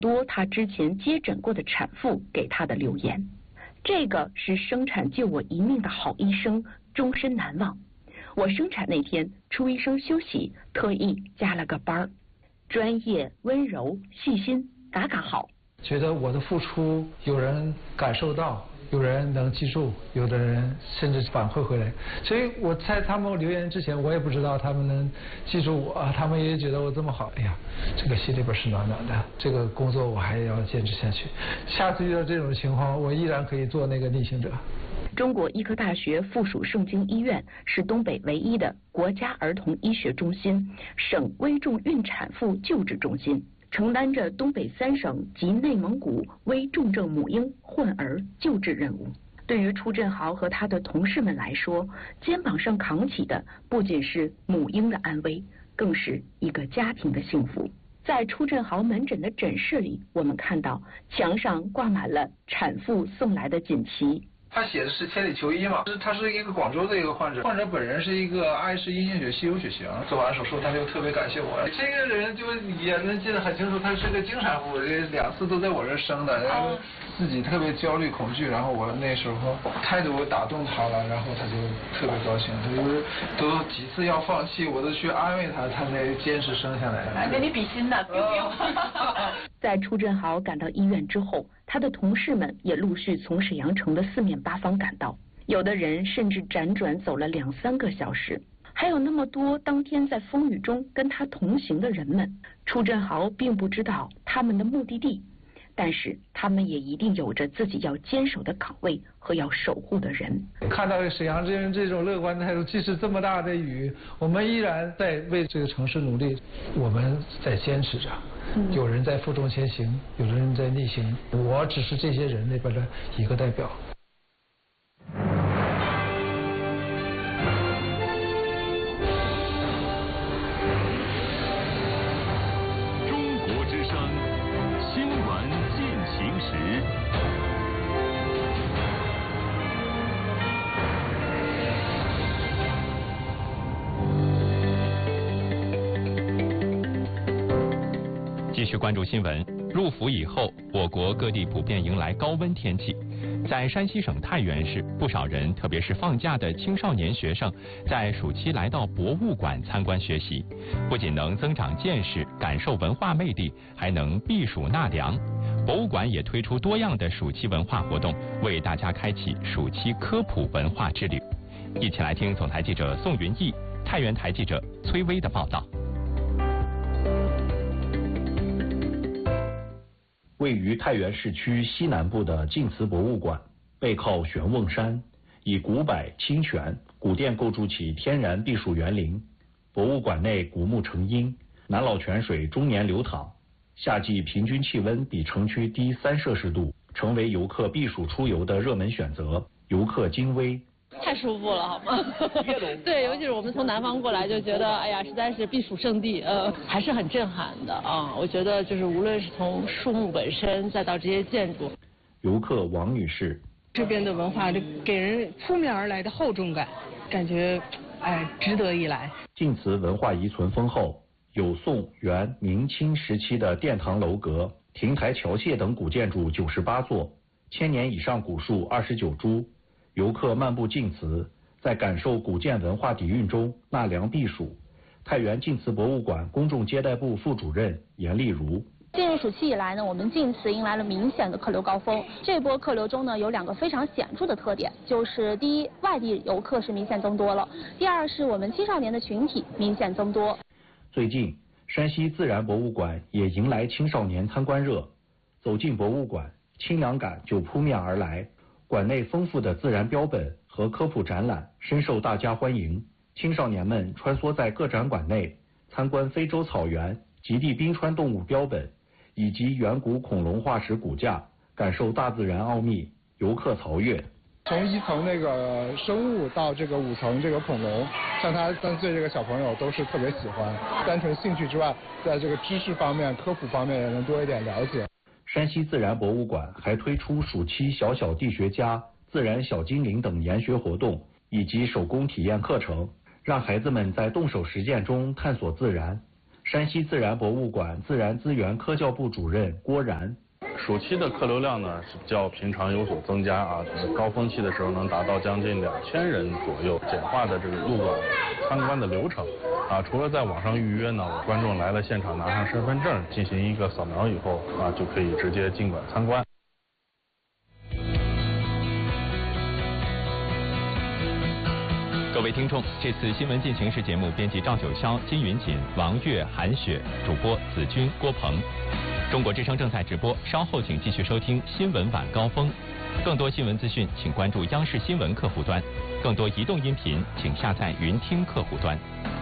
多他之前接诊过的产妇给他的留言。这个是生产救我一命的好医生，终身难忘。我生产那天，出医生休息，特意加了个班，专业、温柔、细心，嘎嘎好。 觉得我的付出有人感受到，有人能记住，有的人甚至反馈回来。所以我在他们留言之前，我也不知道他们能记住我，他们也觉得我这么好。哎呀，这个心里边是暖暖的。这个工作我还要坚持下去。下次遇到这种情况，我依然可以做那个逆行者。 中国医科大学附属盛京医院是东北唯一的国家儿童医学中心、省危重孕产妇救治中心，承担着东北3省及内蒙古危重症母婴患儿救治任务。对于初振豪和他的同事们来说，肩膀上扛起的不仅是母婴的安危，更是一个家庭的幸福。在初振豪门诊的诊室里，我们看到墙上挂满了产妇送来的锦旗。 他写的是千里求医嘛，他是一个广州的一个患者，患者本人是一个爱氏阴性血稀有血型，做完手术他就特别感谢我。这个人就也能记得很清楚，他是个经产妇，2次都在我这生的，然后自己特别焦虑恐惧，然后我那时候态度打动他了，然后他就特别高兴，他就是都几次要放弃，我都去安慰他，他才坚持生下来。 跟你比心呢，不用。在初振豪赶到医院之后，他的同事们也陆续从沈阳城的4面8方赶到，有的人甚至辗转走了2、3个小时，还有那么多当天在风雨中跟他同行的人们。初振豪并不知道他们的目的地，但是他们也一定有着自己要坚守的岗位和要守护的人。看到沈阳人这种乐观的态度，即使这么大的雨，我们依然在为这个城市努力，我们在坚持着。有人在负重前行，有人在逆行，我只是这些人里边的一个代表。 中国之声新闻进行时。 继续关注新闻。入伏以后，我国各地普遍迎来高温天气。在山西省太原市，不少人，特别是放假的青少年学生，在暑期来到博物馆参观学习，不仅能增长见识、感受文化魅力，还能避暑纳凉。博物馆也推出多样的暑期文化活动，为大家开启暑期科普文化之旅。一起来听总台记者宋云逸、太原台记者崔薇的报道。 位于太原市区西南部的晋祠博物馆，背靠玄瓮山，以古柏、清泉、古殿构筑起天然避暑园林。博物馆内古木成荫，南老泉水终年流淌，夏季平均气温比城区低3摄氏度，成为游客避暑出游的热门选择，游客精微。 太舒服了，好吗？对，尤其是我们从南方过来，就觉得哎呀，实在是避暑胜地，还是很震撼的啊！我觉得就是无论是从树木本身，再到这些建筑。 游客王女士， 这边的文化就给人扑面而来的厚重感，感觉值得一来。 晋祠文化遗存丰厚，有宋、元、明清时期的殿堂楼阁、亭台桥榭等古建筑98座，1000年以上古树29株。游客漫步晋祠，在感受古建文化底蕴中纳凉避暑。太原晋祠博物馆公众接待部副主任严丽如， 进入暑期以来呢，我们晋祠迎来了明显的客流高峰。这波客流中呢，有2个非常显著的特点，就是第一，外地游客是明显增多了；第二，是我们青少年的群体明显增多。 最近，山西自然博物馆也迎来青少年参观热，走进博物馆，清凉感就扑面而来。馆内丰富的自然标本和科普展览深受大家欢迎，青少年们穿梭在各展馆内，参观非洲草原、极地冰川动物标本，以及远古恐龙化石骨架，感受大自然奥秘，游客曹跃。 从1层那个生物到这个5层这个恐龙，像他3岁这个小朋友都是特别喜欢，单纯兴趣之外，在这个知识方面、科普方面也能多一点了解。 山西自然博物馆还推出暑期小小地学家、自然小精灵等研学活动，以及手工体验课程，让孩子们在动手实践中探索自然。 山西自然博物馆自然资源科教部主任郭然。 暑期的客流量呢是较平常有所增加啊，高峰期的时候能达到将近2000人左右。简化的这个入馆参观的流程啊，除了在网上预约呢，观众来了现场拿上身份证进行一个扫描以后啊，就可以直接进馆参观。 各位听众，这次新闻进行时节目编辑赵九霄、金云锦、王悦、韩雪，主播子君、郭鹏。中国之声正在直播，稍后请继续收听新闻晚高峰。更多新闻资讯，请关注央视新闻客户端；更多移动音频，请下载云听客户端。